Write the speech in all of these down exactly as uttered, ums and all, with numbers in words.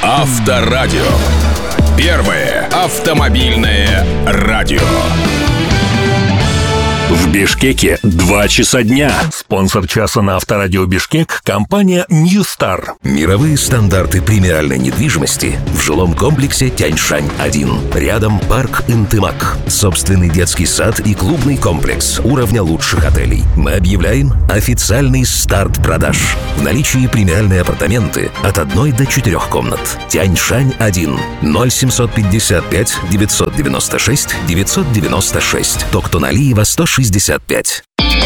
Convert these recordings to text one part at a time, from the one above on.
Авторадио. Первое автомобильное радио. В Бишкеке два часа дня. Спонсор часа на Авторадио Бишкек – компания New Star. Мировые стандарты премиальной недвижимости в жилом комплексе Тяньшань один. Рядом парк Интымак. Собственный детский сад и клубный комплекс уровня лучших отелей. Мы объявляем официальный старт продаж. В наличии премиальные апартаменты от одной до четырех комнат. Тяньшань один. ноль семьсот пятьдесят пять девятьсот девяносто шесть девятьсот девяносто шесть. Токтоналиева сто шестьдесят пять.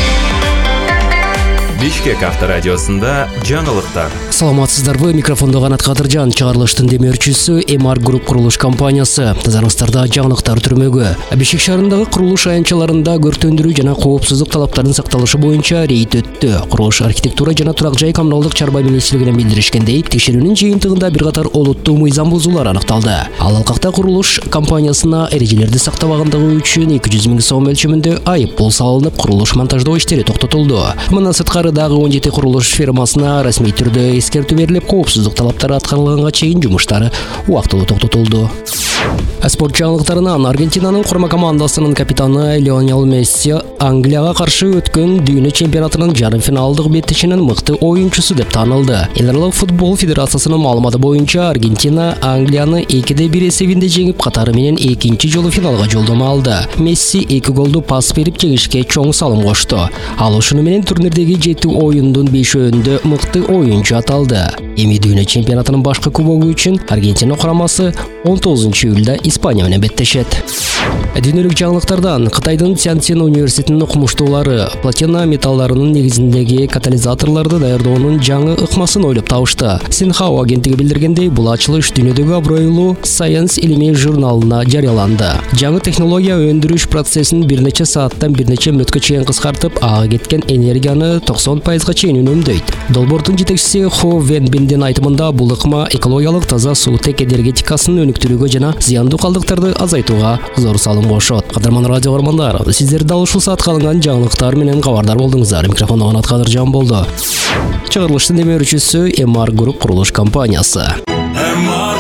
Бишкек авторадиосында жаңылыктар. Саламатсыздарбы, микрофонда Канат Кадыржан, чыгарылыштын демөөрчүсү Эмар Груп курулуш компаниясы. Назарыңыздарда жаңылыктар түрмөгү. Бишкек шаарындагы курулуш аянтчаларында көртөндүрүү жана коопсуздук талаптарынын сакталышы боюнча рейд өттү. Курулуш архитектура жана турак жай коммуналдык чарба министрлигинен билдиришкендей, текшерүүнүн жыйынтыгында бир катар олуттуу мыйзам бузуулар аныкталды. Ал алкакта курулуш компаниясына эрежелерди сактабагандыгы үчүн эки жүз миң сом өлчөмүндө айып пул салынып, курулуш монтаждоо иштери токтотулду. Мындан сырткары дагы он жети курулуш фирмасына расмий түрдө эскертүү берилип, коопсуздук талаптары аткарылганга чейин жумуштары убактылуу токтотулду. Спорт жаңылыктарынан Аргентинанын курма командасынын капитаны Лионел Месси Англияга каршы өткөн дүйнө чемпионатынын жарым финалдык беттешинин мыкты оюнчусу деп таанылды. Эл аралык футбол федерациясынын маалыматы боюнча Аргентина Англияны экиде бир эсебинде жеңип, катары менен экинчи жолу финалга жолдомо алды. Месси эки голду пас берип жеңишке чоң салым кошту. Ал ушуну менен турнирдеги жети оюндун бешөөндө мыкты оюнчу аталды. Эми дүйнө чемпионатынын башкы кубогу үчүн Аргентина курамасы он тогузунчу июлда Испания менен беттешет. Дүйнөлүк жаңылыктардан Кытайдын Цзянцзин университетинин окумуштуулары платина металлдарынын негизиндеги катализаторлорду даярдоонун жаңы ыкмасын ойлоп табышты. Синхау агенттиги билдиргендей, бул ачылыш дүйнөдөгү абройлуу Science илимий журналына жарыяланды. Жаңы технология өндүрүш процессин бир нече сааттан бир нече мүнөткө чейин кыскартып, ага кеткен энергияны токсон пайызга чейин үнөмдөйт. Долбоордун жетекчиси Хо Венбиндин айтымында, бул ыкма экологиялык таза сууттек энергетикасын өнүктүрүүгө жана зыяндуу калдыктарды азайтууга зор салым кошот. Кадырман радио көрөрмандар, сиздер дал ушул саатка алынган жаңылыктар менен кабардар болдуңуздар. Микрофонду Канат Кадыржан болду. Чыгарылыштын демөөрчүсү Эмар Груп курулуш компаниясы. Эмар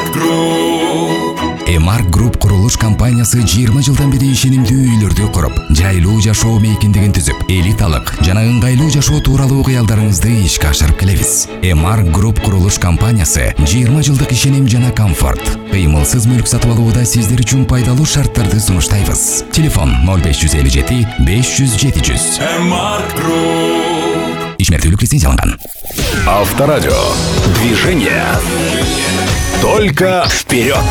Груп. Эмар Груп курулуш компаниясы жыйырма жылдан бери ишенимдүү үйлөрдү куруп, жайлуу жашоо мейкиндигин түзүп, элиталык жана ыңгайлуу жашоо тууралуу кыялдарыңызды ишке ашырып келебиз. Эмар Груп курулуш компаниясы жыйырма жылдык ишеним жана комфорт, кыймылсыз мүлк сатып алууда сиздер үчүн пайдалуу шарттарды сунуштайбыз. Телефон ноль беш жүз элүү жети беш жүз жети жүз. Эмар Груп. Ишмердүүлүк лицензияланган. Авторадио. Движение. Только вперед.